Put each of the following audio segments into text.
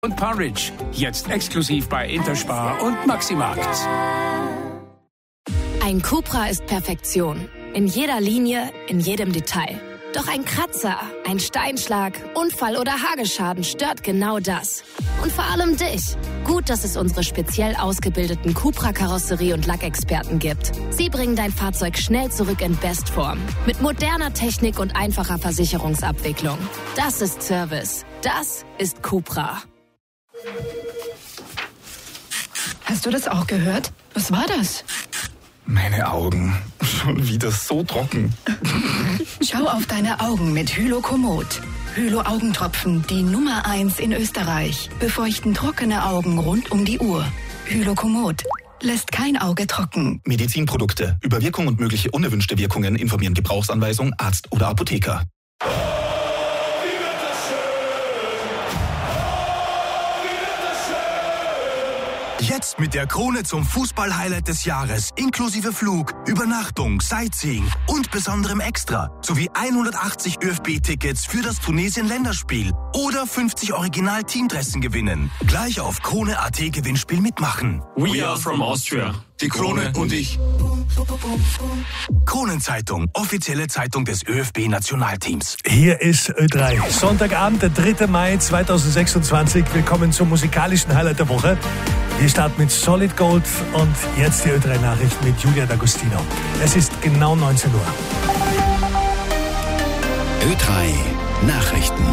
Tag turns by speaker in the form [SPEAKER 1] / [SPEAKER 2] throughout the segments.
[SPEAKER 1] Und Porridge, jetzt exklusiv bei Interspar und Maximarkt.
[SPEAKER 2] Ein Cupra ist Perfektion. In jeder Linie, in jedem Detail. Doch ein Kratzer, ein Steinschlag, Unfall oder Hagelschaden stört genau das. Und vor allem dich. Gut, dass es unsere speziell ausgebildeten Cupra-Karosserie- und Lackexperten gibt. Sie bringen dein Fahrzeug schnell zurück in Bestform. Mit moderner Technik und einfacher Versicherungsabwicklung. Das ist Service. Das ist Cupra.
[SPEAKER 3] Hast du das auch gehört? Was war das?
[SPEAKER 4] Meine Augen. Schon wieder so trocken.
[SPEAKER 3] Schau auf deine Augen mit Hylo-Komoot. Hylo-Augentropfen, die Nummer 1 in Österreich. Befeuchten trockene Augen rund um die Uhr. Hylo-Komoot lässt kein Auge trocken.
[SPEAKER 4] Medizinprodukte. Über Wirkung und mögliche unerwünschte Wirkungen informieren Gebrauchsanweisung, Arzt oder Apotheker.
[SPEAKER 5] Jetzt mit der Krone zum Fußball-Highlight des Jahres, inklusive Flug, Übernachtung, Sightseeing und besonderem Extra, sowie 180 ÖFB-Tickets für das Tunesien-Länderspiel oder 50 Original-Teamdressen gewinnen. Gleich auf Krone.at Gewinnspiel mitmachen.
[SPEAKER 6] We are from Austria.
[SPEAKER 5] Die Krone und ich. Kronenzeitung, offizielle Zeitung des ÖFB-Nationalteams.
[SPEAKER 7] Hier ist Ö3. Sonntagabend, der 3. Mai 2026. Willkommen zum musikalischen Highlight der Woche. Wir starten mit Solid Gold und jetzt die Ö3-Nachrichten mit Julia D'Agostino. Es ist genau 19 Uhr.
[SPEAKER 8] Ö3 Nachrichten.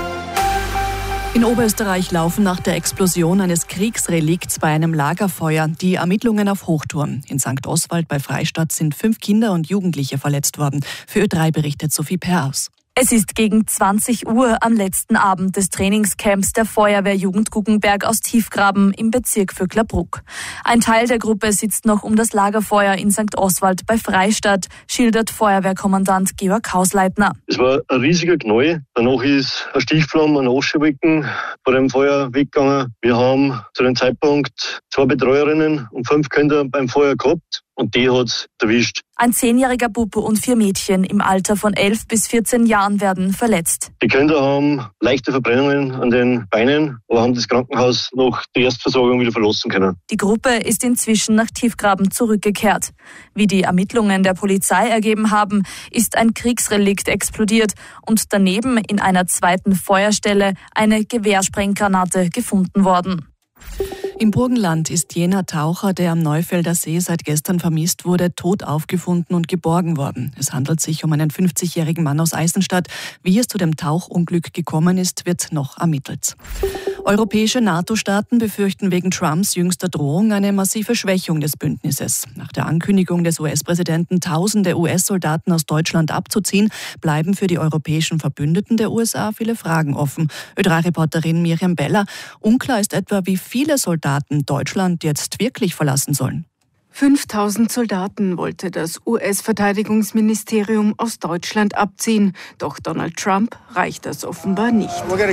[SPEAKER 9] In Oberösterreich laufen nach der Explosion eines Kriegsrelikts bei einem Lagerfeuer die Ermittlungen auf Hochtouren. In St. Oswald bei Freistadt sind 5 Kinder und Jugendliche verletzt worden. Für Ö3 berichtet Sophie Perhaus.
[SPEAKER 10] Es ist gegen 20 Uhr am letzten Abend des Trainingscamps der Feuerwehr Jugend Guggenberg aus Tiefgraben im Bezirk Vöcklerbruck. Ein Teil der Gruppe sitzt noch um das Lagerfeuer in St. Oswald bei Freistadt, schildert Feuerwehrkommandant Georg Hausleitner.
[SPEAKER 11] Es war ein riesiger Knall. Danach ist ein Stichflamme, ein Aschebecken vor dem Feuer weggegangen. Wir haben zu dem Zeitpunkt 2 Betreuerinnen und 5 Kinder beim Feuer gehabt. Und die hat's erwischt.
[SPEAKER 10] Ein 10-jähriger Bube und 4 Mädchen im Alter von 11 bis 14 Jahren werden verletzt.
[SPEAKER 11] Die Kinder haben leichte Verbrennungen an den Beinen, aber haben das Krankenhaus nach der Erstversorgung wieder verlassen können.
[SPEAKER 10] Die Gruppe ist inzwischen nach Tiefgraben zurückgekehrt. Wie die Ermittlungen der Polizei ergeben haben, ist ein Kriegsrelikt explodiert und daneben in einer zweiten Feuerstelle eine Gewehrsprenggranate gefunden worden.
[SPEAKER 9] Im Burgenland ist jener Taucher, der am Neufelder See seit gestern vermisst wurde, tot aufgefunden und geborgen worden. Es handelt sich um einen 50-jährigen Mann aus Eisenstadt. Wie es zu dem Tauchunglück gekommen ist, wird noch ermittelt. Europäische NATO-Staaten befürchten wegen Trumps jüngster Drohung eine massive Schwächung des Bündnisses. Nach der Ankündigung des US-Präsidenten, tausende US-Soldaten aus Deutschland abzuziehen, bleiben für die europäischen Verbündeten der USA viele Fragen offen. Ö3-Reporterin Miriam Beller: Unklar ist etwa, wie viele Soldaten Deutschland jetzt wirklich verlassen sollen.
[SPEAKER 12] 5.000 Soldaten wollte das US-Verteidigungsministerium aus Deutschland abziehen. Doch Donald Trump reicht das offenbar nicht.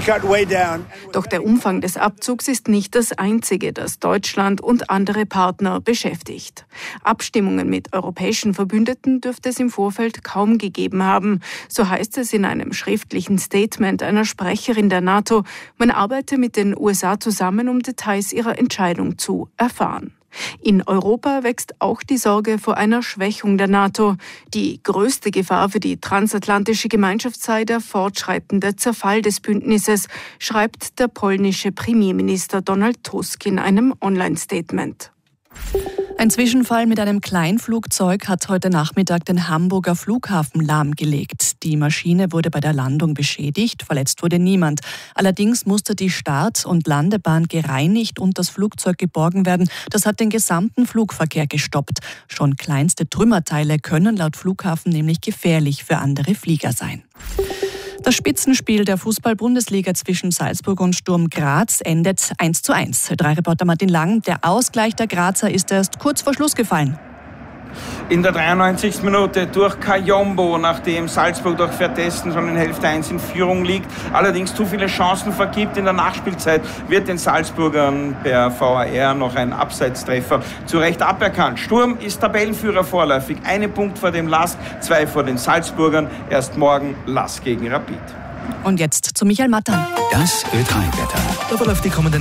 [SPEAKER 12] Doch der Umfang des Abzugs ist nicht das einzige, das Deutschland und andere Partner beschäftigt. Abstimmungen mit europäischen Verbündeten dürfte es im Vorfeld kaum gegeben haben. So heißt es in einem schriftlichen Statement einer Sprecherin der NATO. Man arbeite mit den USA zusammen, um Details ihrer Entscheidung zu erfahren. In Europa wächst auch die Sorge vor einer Schwächung der NATO. Die größte Gefahr für die transatlantische Gemeinschaft sei der fortschreitende Zerfall des Bündnisses, schreibt der polnische Premierminister Donald Tusk in einem Online-Statement.
[SPEAKER 9] Ein Zwischenfall mit einem Kleinflugzeug hat heute Nachmittag den Hamburger Flughafen lahmgelegt. Die Maschine wurde bei der Landung beschädigt, verletzt wurde niemand. Allerdings musste die Start- und Landebahn gereinigt und das Flugzeug geborgen werden. Das hat den gesamten Flugverkehr gestoppt. Schon kleinste Trümmerteile können laut Flughafen nämlich gefährlich für andere Flieger sein. Das Spitzenspiel der Fußball-Bundesliga zwischen Salzburg und Sturm Graz endet 1:1. Ö3-Reporter Martin Lang: Der Ausgleich der Grazer ist erst kurz vor Schluss gefallen.
[SPEAKER 13] In der 93. Minute durch Kayombo, nachdem Salzburg durch Vertessen schon in Hälfte 1 in Führung liegt, allerdings zu viele Chancen vergibt in der Nachspielzeit, wird den Salzburgern per VAR noch ein Abseitstreffer zu Recht aberkannt. Sturm ist Tabellenführer vorläufig, 1 Punkt vor dem LASK, 2 vor den Salzburgern, erst morgen LASK gegen Rapid.
[SPEAKER 9] Und jetzt zu Michael Mattern.
[SPEAKER 8] Das Ö3-Wetter.
[SPEAKER 7] Da verläuft die kommenden